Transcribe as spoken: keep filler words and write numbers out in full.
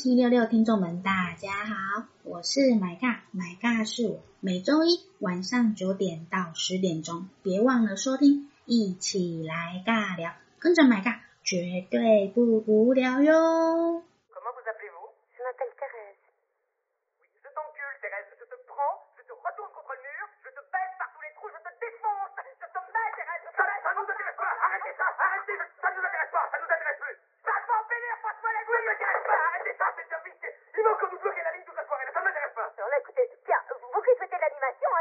T 六六听众们，大家好，我是买尬，买尬是我，每周一晚上九点到十点钟，别忘了收听，一起来尬聊，跟着买尬，绝对不无聊哟。 Comment vous appelez-vous? Je m'appelle Thérèse. Oui, je t'encule, Thérèse. Je te prends, je te retourne contre le mur, je te baisse par tous les trous, je te défonce. Je te mets, Thérèse. Ça, ça nous intéresse pas. Arrêtez ça, arrêtez. Ça nous intéresse pas, ça nous intéresse plus.